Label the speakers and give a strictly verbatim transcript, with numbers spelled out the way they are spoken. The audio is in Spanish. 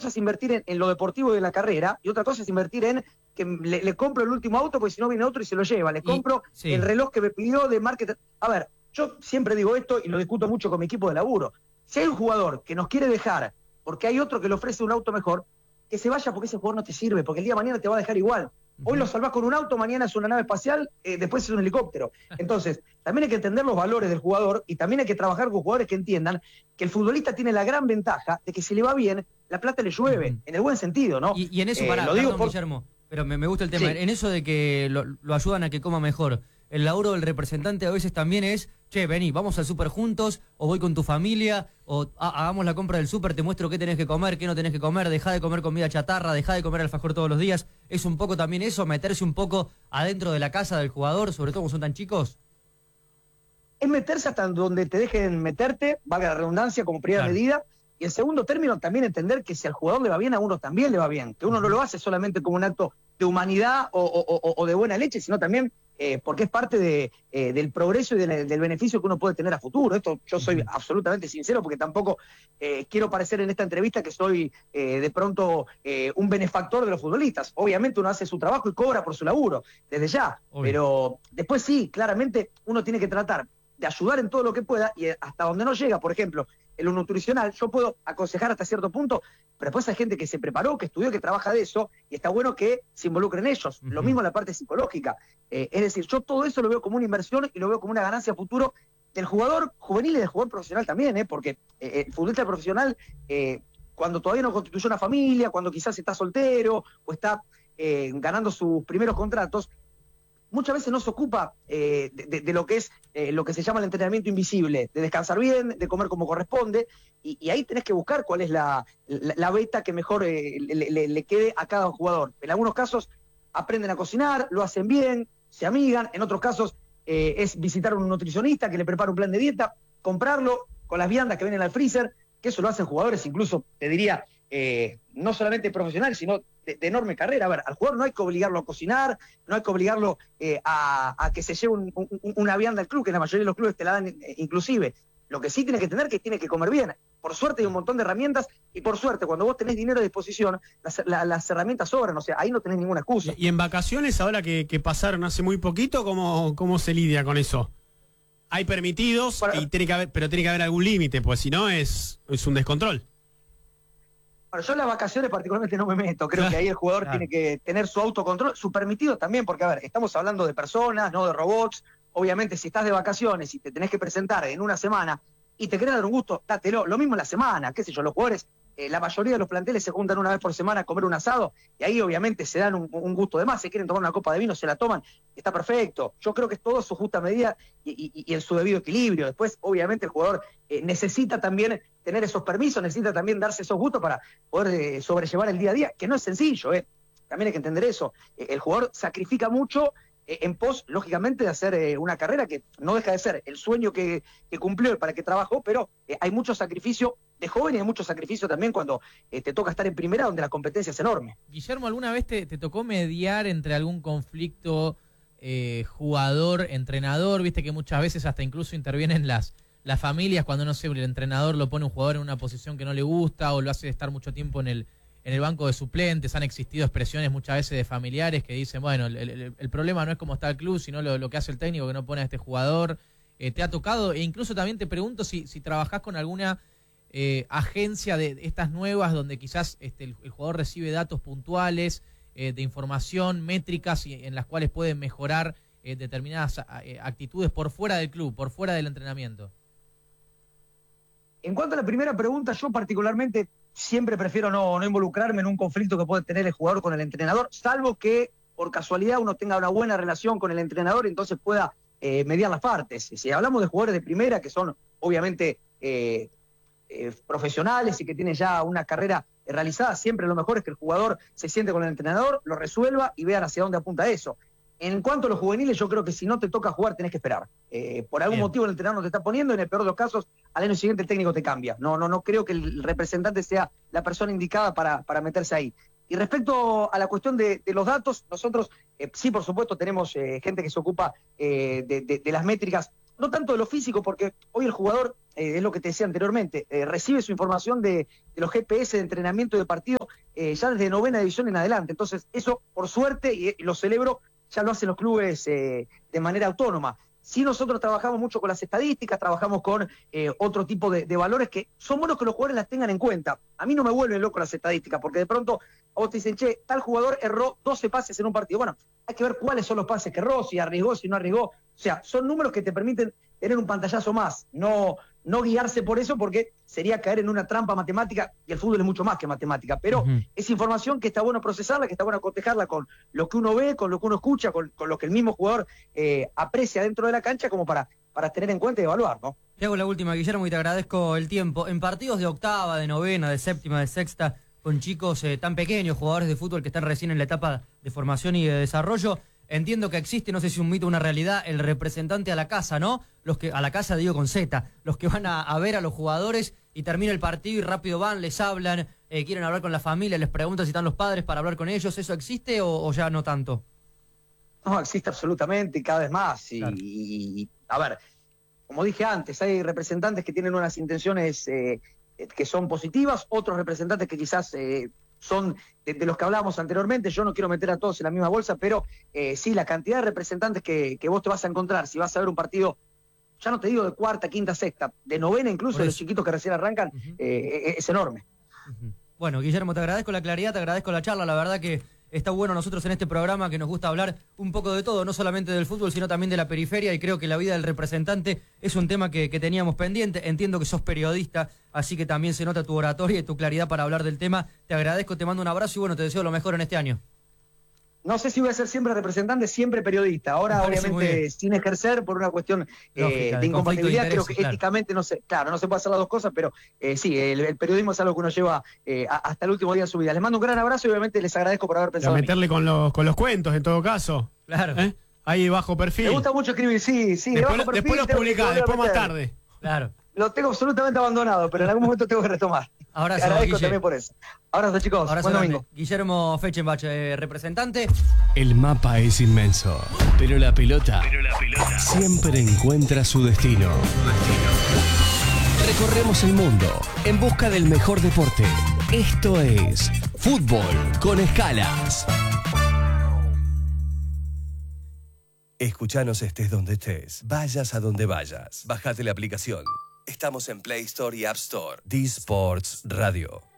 Speaker 1: cosa es invertir en, en lo deportivo de la carrera, y otra cosa es invertir en que le, le compro el último auto, porque si no viene otro y se lo lleva. Le compro y, sí. el reloj que me pidió de marketing. A ver, yo siempre digo esto y lo discuto mucho con mi equipo de laburo. Si hay un jugador que nos quiere dejar porque hay otro que le ofrece un auto mejor, que se vaya porque ese jugador no te sirve, porque el día de mañana te va a dejar igual. Hoy lo salvás con un auto, mañana es una nave espacial, eh, después es un helicóptero. Entonces, también hay que entender los valores del jugador y también hay que trabajar con jugadores que entiendan que el futbolista tiene la gran ventaja de que si le va bien, la plata le llueve, uh-huh. en el buen sentido, ¿no?
Speaker 2: Y, y en eso, eh, pará, lo digo perdón, por... Guillermo, pero me, me gusta el tema, sí. en eso de que lo, lo ayudan a que coma mejor. El laburo del representante a veces también es, che, vení, vamos al súper juntos, o voy con tu familia, o ah, hagamos la compra del súper, te muestro qué tenés que comer, qué no tenés que comer, dejá de comer comida chatarra, dejá de comer alfajor todos los días. ¿Es un poco también eso, meterse un poco adentro de la casa del jugador, sobre todo cuando son tan chicos?
Speaker 1: Es meterse hasta donde te dejen meterte, valga la redundancia, como primera claro. medida, y en segundo término también entender que si al jugador le va bien, a uno también le va bien, que uno no lo hace solamente como un acto de humanidad o, o, o, o de buena leche, sino también eh, porque es parte de, eh, del progreso y de, del beneficio que uno puede tener a futuro. Esto yo soy absolutamente sincero, porque tampoco eh, quiero parecer en esta entrevista que soy eh, de pronto eh, un benefactor de los futbolistas. Obviamente uno hace su trabajo y cobra por su laburo, desde ya, Obvio. Pero después sí, claramente uno tiene que tratar de ayudar en todo lo que pueda, y hasta donde no llega, por ejemplo, en lo nutricional, yo puedo aconsejar hasta cierto punto, pero después hay gente que se preparó, que estudió, que trabaja de eso, y está bueno que se involucren ellos. Uh-huh. Lo mismo en la parte psicológica. Eh, es decir, yo todo eso lo veo como una inversión y lo veo como una ganancia futuro del jugador juvenil y del jugador profesional también, ¿eh? Porque eh, el futbolista profesional, eh, cuando todavía no constituyó una familia, cuando quizás está soltero o está eh, ganando sus primeros contratos, muchas veces no se ocupa eh, de, de, de lo que es eh, lo que se llama el entrenamiento invisible, de descansar bien, de comer como corresponde, y, y ahí tenés que buscar cuál es la, la, la beta que mejor eh, le, le, le quede a cada jugador. En algunos casos aprenden a cocinar, lo hacen bien, se amigan, en otros casos eh, es visitar a un nutricionista que le prepara un plan de dieta, comprarlo con las viandas que vienen al freezer, que eso lo hacen jugadores incluso, te diría, eh, no solamente profesionales, sino de, de enorme carrera. A ver, al jugador no hay que obligarlo a cocinar, no hay que obligarlo eh, a, a que se lleve un, un, una vianda al club, que la mayoría de los clubes te la dan eh, inclusive. Lo que sí tiene que tener, que tiene que comer bien. Por suerte hay un montón de herramientas, y por suerte cuando vos tenés dinero a disposición, las, la, las herramientas sobran, o sea, ahí no tenés ninguna excusa.
Speaker 3: Y, y en vacaciones, ahora que, que pasaron hace muy poquito, ¿cómo, cómo se lidia con eso? Hay permitidos, Para, y tiene que haber, pero tiene que haber algún límite, pues si no es, es un descontrol.
Speaker 1: Bueno, yo en las vacaciones particularmente no me meto, creo que ahí el jugador claro. tiene que tener su autocontrol, su permitido también, porque a ver, estamos hablando de personas, no de robots. Obviamente si estás de vacaciones y te tenés que presentar en una semana y te querés dar un gusto, dátelo. Lo mismo en la semana, qué sé yo, los jugadores, eh, la mayoría de los planteles se juntan una vez por semana a comer un asado, y ahí obviamente se dan un, un gusto de más. Si quieren tomar una copa de vino, se la toman, está perfecto. Yo creo que es todo a su justa medida y, y, y en su debido equilibrio. Después, obviamente, el jugador eh, necesita también tener esos permisos, necesita también darse esos gustos para poder eh, sobrellevar el día a día, que no es sencillo, eh. También hay que entender eso. Eh, el jugador sacrifica mucho eh, en pos, lógicamente, de hacer eh, una carrera que no deja de ser el sueño que, que cumplió y para que trabajó, pero eh, hay mucho sacrificio de joven y hay mucho sacrificio también cuando eh, te toca estar en primera, donde la competencia es enorme.
Speaker 4: Guillermo, ¿alguna vez te, te tocó mediar entre algún conflicto eh, jugador-entrenador? Viste que muchas veces hasta incluso intervienen las, las familias cuando, no sé, el entrenador lo pone a un jugador en una posición que no le gusta o lo hace estar mucho tiempo en el en el banco de suplentes. Han existido expresiones muchas veces de familiares que dicen, bueno, el, el, el problema no es cómo está el club, sino lo, lo que hace el técnico que no pone a este jugador. Eh, ¿Te ha tocado? E incluso también te pregunto si, si trabajás con alguna eh, agencia de estas nuevas donde quizás este, el, el jugador recibe datos puntuales eh, de información, métricas y, en las cuales pueden mejorar eh, determinadas eh, actitudes por fuera del club, por fuera del entrenamiento.
Speaker 1: En cuanto a la primera pregunta, yo particularmente siempre prefiero no, no involucrarme en un conflicto que puede tener el jugador con el entrenador, salvo que por casualidad uno tenga una buena relación con el entrenador y entonces pueda eh, mediar las partes. Si hablamos de jugadores de primera, que son obviamente eh, eh, profesionales y que tienen ya una carrera realizada, siempre lo mejor es que el jugador se siente con el entrenador, lo resuelva y vean hacia dónde apunta eso. En cuanto a los juveniles, yo creo que si no te toca jugar, tenés que esperar. Eh, por algún Bien. motivo el entrenador no te está poniendo, en el peor de los casos, al año siguiente el técnico te cambia. No, no, no creo que el representante sea la persona indicada para, para meterse ahí. Y respecto a la cuestión de, de los datos, nosotros eh, sí, por supuesto, tenemos eh, gente que se ocupa eh, de, de, de las métricas no tanto de lo físico, porque hoy el jugador, eh, es lo que te decía anteriormente, eh, recibe su información de, de los G P S de entrenamiento de partido eh, ya desde novena división en adelante. Entonces, eso, por suerte, y, y lo celebro, ya lo hacen los clubes eh, de manera autónoma. Sí, nosotros trabajamos mucho con las estadísticas, trabajamos con eh, otro tipo de, de valores que son buenos que los jugadores las tengan en cuenta. A mí no me vuelven loco las estadísticas, porque de pronto a vos te dicen, che, tal jugador erró doce pases en un partido. Bueno, hay que ver cuáles son los pases que erró, si arriesgó, si no arriesgó. O sea, son números que te permiten tener un pantallazo más, no, no guiarse por eso, porque sería caer en una trampa matemática, y el fútbol es mucho más que matemática, pero uh-huh. es información que está bueno procesarla, que está bueno cotejarla con lo que uno ve, con lo que uno escucha, con, con lo que el mismo jugador eh, aprecia dentro de la cancha, como para, para tener en cuenta y evaluar, ¿no?
Speaker 2: Te hago la última, Guillermo, y te agradezco el tiempo. En partidos de octava, de novena, de séptima, de sexta, con chicos eh, tan pequeños, jugadores de fútbol que están recién en la etapa de formación y de desarrollo, entiendo que existe, no sé si es un mito o una realidad, el representante a la casa, ¿no? Los que a la casa digo con Z, los que van a, a ver a los jugadores y termina el partido y rápido van, les hablan, eh, quieren hablar con la familia, les preguntan si están los padres para hablar con ellos. ¿Eso existe o, o ya no tanto?
Speaker 1: No, existe absolutamente y cada vez más. Y, claro. y, y a ver, como dije antes, hay representantes que tienen unas intenciones eh, que son positivas, otros representantes que quizás eh, son de, de los que hablábamos anteriormente. Yo no quiero meter a todos en la misma bolsa, pero eh, sí, la cantidad de representantes que, que vos te vas a encontrar, si vas a ver un partido, ya no te digo de cuarta, quinta, sexta, de novena incluso, de los chiquitos que recién arrancan, uh-huh. eh, es enorme.
Speaker 2: Uh-huh. Bueno, Guillermo, te agradezco la claridad, te agradezco la charla, la verdad que está bueno nosotros en este programa que nos gusta hablar un poco de todo, no solamente del fútbol, sino también de la periferia, y creo que la vida del representante es un tema que, que teníamos pendiente. Entiendo que sos periodista, así que también se nota tu oratoria y tu claridad para hablar del tema. Te agradezco, te mando un abrazo y bueno, te deseo lo mejor en este año.
Speaker 1: No sé si voy a ser siempre representante, siempre periodista. Ahora, obviamente, sin ejercer por una cuestión eh, de, de incompatibilidad, de creo que claro. éticamente no se, claro, no se puede hacer las dos cosas, pero eh, sí, el, el periodismo es algo que uno lleva eh, hasta el último día de su vida. Les mando un gran abrazo y obviamente les agradezco por haber pensado.
Speaker 3: Y a meterle en con los, con los cuentos, en todo caso.
Speaker 2: Claro.
Speaker 3: ¿Eh? Ahí bajo perfil.
Speaker 1: Me gusta mucho escribir, sí, sí.
Speaker 3: Después,
Speaker 1: de bajo
Speaker 3: después
Speaker 1: perfil,
Speaker 3: los publicás, después más tarde.
Speaker 2: Claro.
Speaker 1: Lo tengo absolutamente abandonado, pero en algún momento tengo que retomar.
Speaker 2: Abrazo,
Speaker 1: Te agradezco
Speaker 2: Guille.
Speaker 1: también por eso. Abrazo, chicos.
Speaker 2: Abrazo,
Speaker 1: buen domingo.
Speaker 2: Guillermo Fechenbach, eh, representante.
Speaker 5: El mapa es inmenso, pero la pelota, pero la pelota siempre encuentra su destino. Recorremos el mundo en busca del mejor deporte. Esto es Fútbol con Escalas. Escuchanos estés donde estés, vayas a donde vayas. Bájate la aplicación. Estamos en Play Store y App Store. D-Sports Radio.